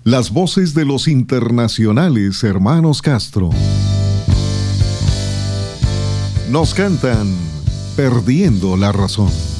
Las voces de los internacionales hermanos Castro nos cantan Perdiendo la razón.